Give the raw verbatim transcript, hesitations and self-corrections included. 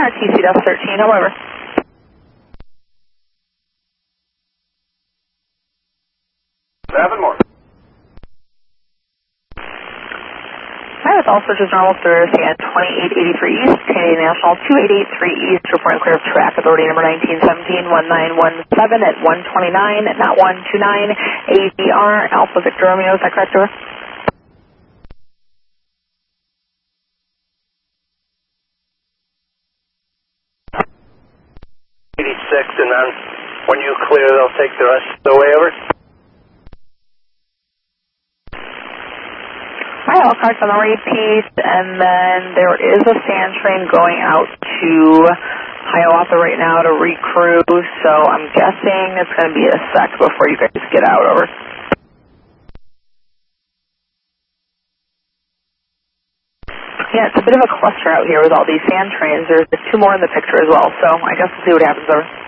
at T C F thirteen, however. Seven more. Hi, with all searches normal through C N twenty-eight eighty-three East, Canadian National two eight eight three East, reporting clear of track authority number nineteen seventeen one nine one seven at one twenty-nine, not one two nine, A V R, Alpha Victor Romeo, is that correct, over? eighty-six, and then when you clear, they'll take the rest of the way over. Hi, all cars on the repeat, and then there is a sand train going out to Hiawatha right now to recrew, so I'm guessing it's going to be a sec before you guys get out, over. Yeah, it's a bit of a cluster out here with all these sand trains. There's two more in the picture as well, so I guess we'll see what happens, over.